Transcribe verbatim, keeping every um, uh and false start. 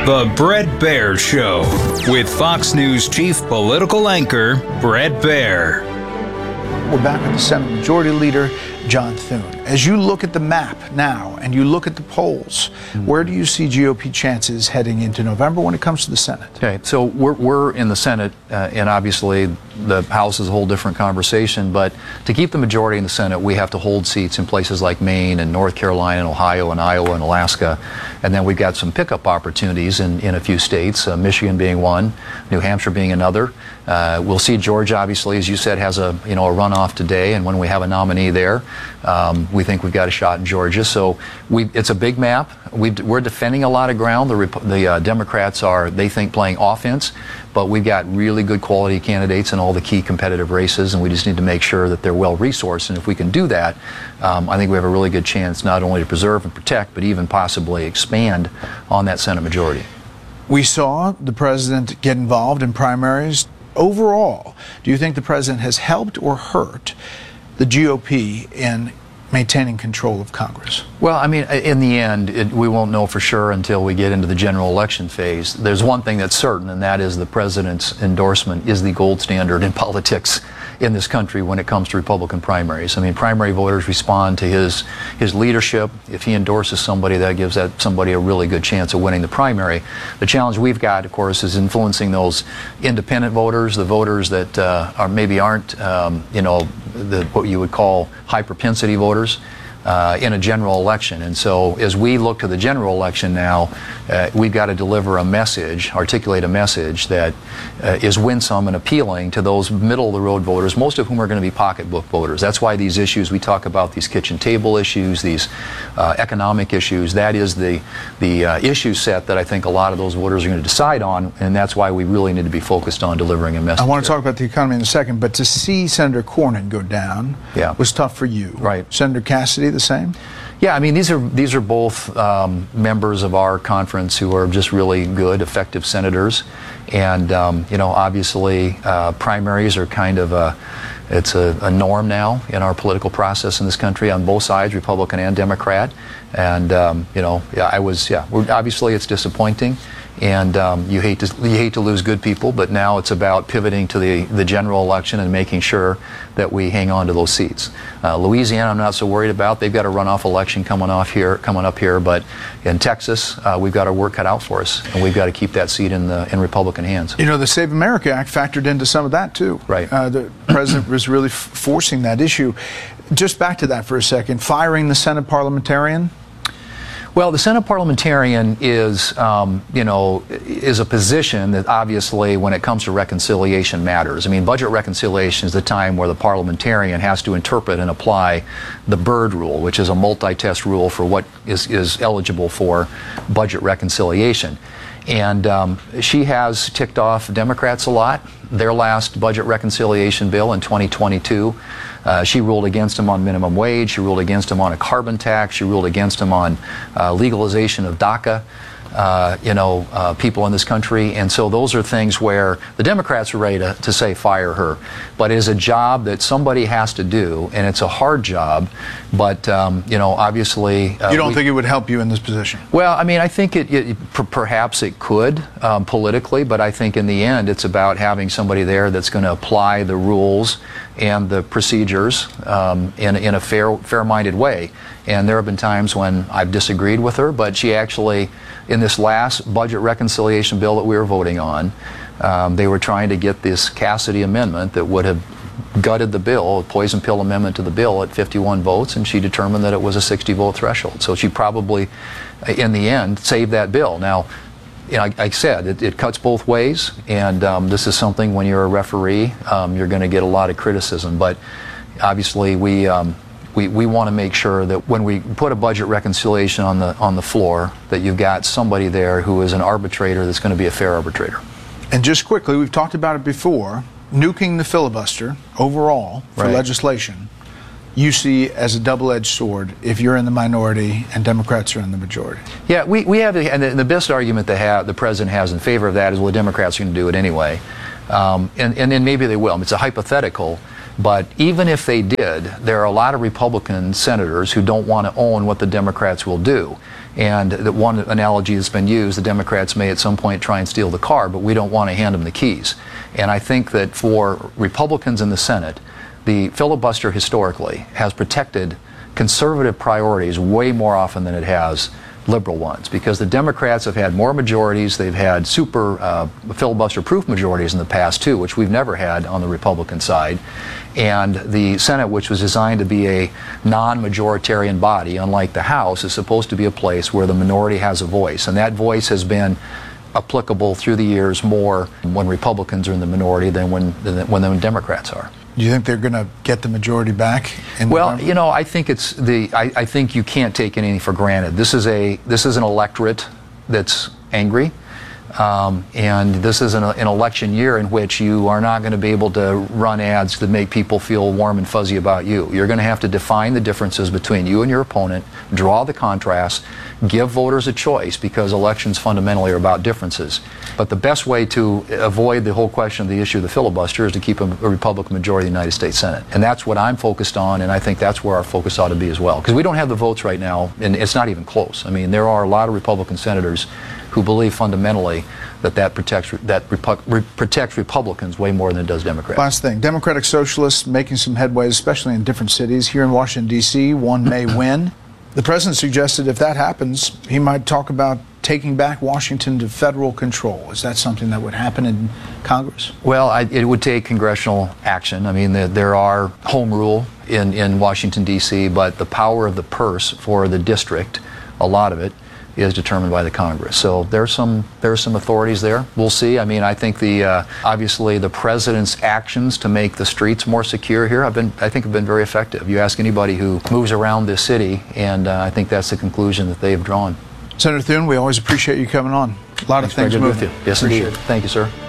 The Bret Baier Show with Fox News chief political anchor Bret Baier. We're back with the Senate Majority Leader, John Thune. As you look at the map now and you look at the polls, mm-hmm. where do you see G O P chances heading into November when it comes to the Senate? Okay, so we're, we're in the Senate, uh, and obviously the House is a whole different conversation, but to keep the majority in the Senate, we have to hold seats in places like Maine and North Carolina and Ohio and Iowa and Alaska, and then we've got some pickup opportunities in, in a few states, uh, Michigan being one, New Hampshire being another. Uh, we'll see Georgia, obviously, as you said, has a, you know, a runoff today, and when we have a nominee there, um, we think we've got a shot in Georgia. So we, it's a big map. We, we're defending a lot of ground. The, the uh, Democrats are, they think, playing offense, but we've got really good quality candidates in all the key competitive races, and we just need to make sure that they're well resourced. And if we can do that, um, I think we have a really good chance not only to preserve and protect, but even possibly expand on that Senate majority. We saw the president get involved in primaries. Overall, do you think the president has helped or hurt the G O P in maintaining control of Congress? Well, I mean, in the end, it, we won't know for sure until we get into the general election phase. There's one thing that's certain, and that is the president's endorsement is the gold standard in politics in this country when it comes to Republican primaries. I mean, primary voters respond to his his leadership. If he endorses somebody, that gives that somebody a really good chance of winning the primary. The challenge we've got, of course, is influencing those independent voters, the voters that uh, are maybe aren't, um, you know, the, what you would call high propensity voters. Uh, in a general election. And so as we look to the general election now, uh, we've got to deliver a message, articulate a message that uh, is winsome and appealing to those middle-of-the-road voters, most of whom are going to be pocketbook voters. That's why these issues, we talk about these kitchen table issues, these uh, economic issues, that is the, the uh, issue set that I think a lot of those voters are going to decide on, and that's why we really need to be focused on delivering a message. I want to talk about the economy in a second, but to see Senator Cornyn go down yeah. was tough for you. Right. Senator Cassidy, the same? Yeah, I mean, these are these are both um, members of our conference who are just really good, effective senators, and um, you know, obviously, uh, primaries are kind of a it's a, a norm now in our political process in this country on both sides, Republican and Democrat, and um, you know, yeah, I was yeah, we're, obviously it's disappointing. And um, you hate to you hate to lose good people, but now it's about pivoting to the the general election and making sure that we hang on to those seats. Uh, Louisiana, I'm not so worried about. They've got a runoff election coming off here, coming up here. But in Texas, uh, we've got our work cut out for us, and we've got to keep that seat in the in Republican hands. You know, the Save America Act factored into some of that too. Right. Uh, the president was really f forcing that issue. Just back to that for a second. Firing the Senate parliamentarian. Well, the Senate parliamentarian is, um, you know, is a position that obviously, when it comes to reconciliation, matters. I mean, budget reconciliation is the time where the parliamentarian has to interpret and apply the Byrd rule, which is a multi-test rule for what is, is eligible for budget reconciliation. And um, she has ticked off Democrats a lot. Their last budget reconciliation bill in twenty twenty-two, uh, she ruled against them on minimum wage, she ruled against them on a carbon tax, she ruled against them on uh, legalization of DACA. Uh, you know, uh, people in this country. And so those are things where the Democrats are ready to, to say fire her. But it is a job that somebody has to do, and it's a hard job. But, um, you know, obviously... Uh, you don't we, think it would help you in this position? Well, I mean, I think it, it per perhaps it could um, politically, but I think in the end it's about having somebody there that's going to apply the rules and the procedures um, in, in a fair, fair-minded way. And there have been times when I've disagreed with her, but she actually, in this last budget reconciliation bill that we were voting on, um, they were trying to get this Cassidy amendment that would have gutted the bill, a poison pill amendment to the bill at fifty-one votes, and she determined that it was a sixty vote threshold. So she probably, in the end, saved that bill. Now, you know, like I said, it, it cuts both ways, and um, this is something when you're a referee, um, you're going to get a lot of criticism. But obviously, we um, we, we want to make sure that when we put a budget reconciliation on the on the floor, that you've got somebody there who is an arbitrator that's going to be a fair arbitrator. And just quickly, we've talked about it before, nuking the filibuster overall for right. legislation, you see as a double-edged sword if you're in the minority and Democrats are in the majority. Yeah, we, we have, and the, the best argument that have, the president has in favor of that is, well, the Democrats are going to do it anyway. Um, and, and, and maybe they will. I mean, it's a hypothetical. But even if they did, there are a lot of Republican senators who don't want to own what the Democrats will do. And that one analogy that's been used, the Democrats may at some point try and steal the car, but we don't want to hand them the keys. And I think that for Republicans in the Senate, the filibuster historically has protected conservative priorities way more often than it has liberal ones, because the Democrats have had more majorities. They've had super uh, filibuster-proof majorities in the past too, which we've never had on the Republican side. And the Senate, which was designed to be a non-majoritarian body, unlike the House, is supposed to be a place where the minority has a voice, and that voice has been applicable through the years more when Republicans are in the minority than when than when the Democrats are. Do you think they're going to get the majority back? In well, November? you know, I think it's the. I, I think you can't take anything for granted. This is a. This is an electorate that's angry, um, and this is an, an election year in which you are not going to be able to run ads that make people feel warm and fuzzy about you. You're going to have to define the differences between you and your opponent, draw the contrast, give voters a choice, because elections fundamentally are about differences. But the best way to avoid the whole question of the issue of the filibuster is to keep a, a Republican majority in the United States Senate. And that's what I'm focused on, and I think that's where our focus ought to be as well. Because we don't have the votes right now, and it's not even close. I mean, there are a lot of Republican senators who believe fundamentally that that protects, that Repu- re- protects Republicans way more than it does Democrats. Last thing, Democratic Socialists making some headway, especially in different cities. Here in Washington, D C, one may win. The president suggested if that happens, he might talk about taking back Washington to federal control. Is that something that would happen in Congress? Well, I, it would take congressional action. I mean, the, there are home rule in, in Washington, D C, but the power of the purse for the district, a lot of it, is determined by the Congress. So there's some there's some authorities there. We'll see. I mean, I think the uh, obviously the president's actions to make the streets more secure here, I've been I think have been very effective. You ask anybody who moves around this city, and uh, I think that's the conclusion that they've drawn. Senator Thune, we always appreciate you coming on. A lot Thanks, of things Greg, moving. with you. Yes, Appreciate indeed. it. Thank you, sir.